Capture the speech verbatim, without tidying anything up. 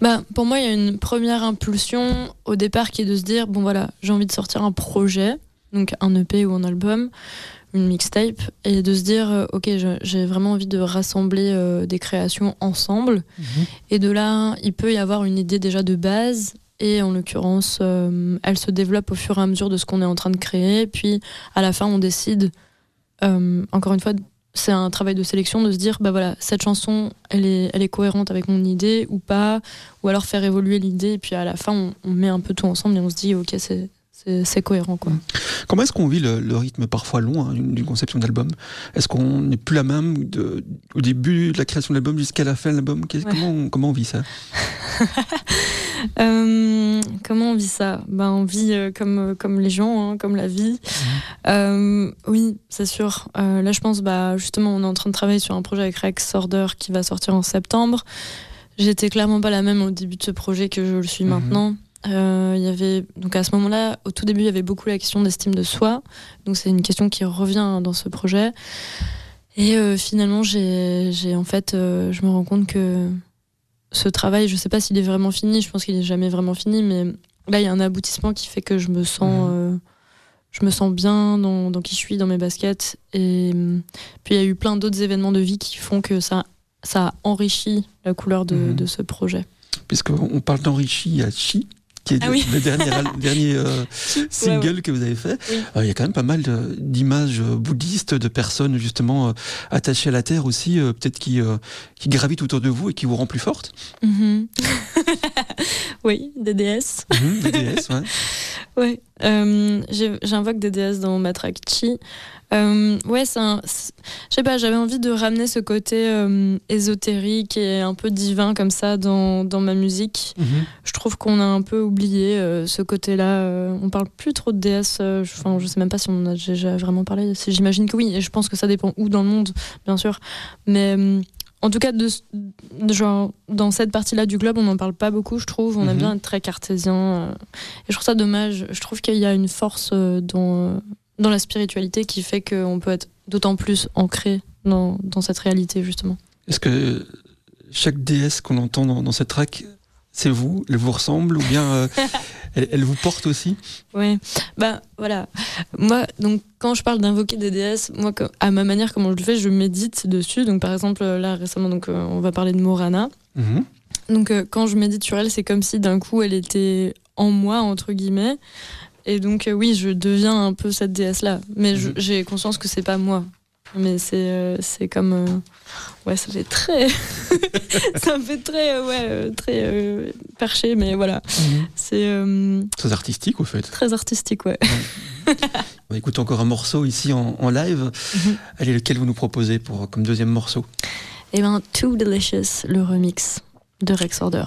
Bah, pour moi, il y a une première impulsion au départ qui est de se dire, bon voilà, j'ai envie de sortir un projet, donc un E P ou un album, une mixtape, et de se dire, euh, ok, je, j'ai vraiment envie de rassembler euh, des créations ensemble. Mmh. Et de là, il peut y avoir une idée déjà de base, et en l'occurrence, euh, elle se développe au fur et à mesure de ce qu'on est en train de créer, puis à la fin, on décide, euh, encore une fois, c'est un travail de sélection de se dire, bah voilà, cette chanson, elle est, elle est cohérente avec mon idée ou pas, ou alors faire évoluer l'idée, et puis à la fin, on, on met un peu tout ensemble et on se dit, ok, c'est, c'est, c'est cohérent, quoi. Comment est-ce qu'on vit le, le rythme parfois long hein, d'une, d'une conception d'album ? Est-ce qu'on n'est plus la même de, au début de la création de l'album jusqu'à la fin de l'album ? ouais. comment, on, comment on vit ça ? euh, Comment on vit ça ? Ben, on vit euh, comme, comme les gens, hein, comme la vie. Mmh. Euh, oui, c'est sûr. Euh, là, je pense, bah, justement, on est en train de travailler sur un projet avec Rex Order qui va sortir en septembre. J'étais clairement pas la même au début de ce projet que je le suis mmh. maintenant. Euh, y avait, donc à ce moment-là, au tout début, il y avait beaucoup la question d'estime de soi. Donc c'est une question qui revient dans ce projet. Et euh, finalement, j'ai, j'ai en fait, euh, je me rends compte que ce travail, je sais pas s'il est vraiment fini. Je pense qu'il est jamais vraiment fini, mais là, il y a un aboutissement qui fait que je me sens, euh, je me sens bien dans, dans qui je suis, dans mes baskets. Et puis il y a eu plein d'autres événements de vie qui font que ça, ça a enrichi la couleur de, mmh. de ce projet. Puisqu'on parle d'enrichi, il y a Chi, qui est ah oui. le dernier, dernier euh, single ouais, ouais. que vous avez fait. Oui. Euh, il y a quand même pas mal de, d'images bouddhistes, de personnes justement euh, attachées à la terre aussi, euh, peut-être qui, euh, qui gravitent autour de vous et qui vous rend plus forte. Mm-hmm. Oui, des déesses. Mm-hmm, des déesses, ouais. Ouais, euh, j'ai, j'invoque des déesses dans ma track Chi. Euh, ouais, c'est un, c'est, je sais pas, j'avais envie de ramener ce côté euh, ésotérique et un peu divin comme ça dans, dans ma musique. Mm-hmm. Je trouve qu'on a un peu oublié euh, ce côté-là. Euh, on parle plus trop de déesses. Euh, je, je sais même pas si on en a déjà vraiment parlé. J'imagine que oui, et je pense que ça dépend où dans le monde, bien sûr. Mais euh, en tout cas, de, de, genre, dans cette partie-là du globe, on n'en parle pas beaucoup, je trouve. On mm-hmm. aime bien être très cartésien. Euh, et je trouve ça dommage. Je trouve qu'il y a une force euh, dans... Euh, dans la spiritualité qui fait qu'on peut être d'autant plus ancré dans, dans cette réalité, justement. Est-ce que chaque déesse qu'on entend dans, dans cette track, c'est vous ? Elle vous ressemble ? Ou bien euh, elle, elle vous porte aussi ? Oui, bah voilà. Moi, donc, quand je parle d'invoquer des déesses, moi, à ma manière, comment je le fais, je médite dessus. Donc, par exemple, là, récemment, donc, euh, on va parler de Morana. Mm-hmm. Donc, euh, quand je médite sur elle, c'est comme si d'un coup, elle était en moi, entre guillemets. Et donc, euh, oui, je deviens un peu cette déesse-là. Mais je, j'ai conscience que c'est pas moi. Mais c'est, euh, c'est comme... Euh... Ouais, ça fait très... ça fait très, euh, ouais, euh, très euh, perché, mais voilà. Mm-hmm. C'est... Euh... Très artistique, au fait. Très artistique, ouais. ouais. On écoute encore un morceau ici en, en live. Mm-hmm. Allez, lequel vous nous proposez pour, comme deuxième morceau ? Eh bien, Too Delicious, le remix de Rex Order.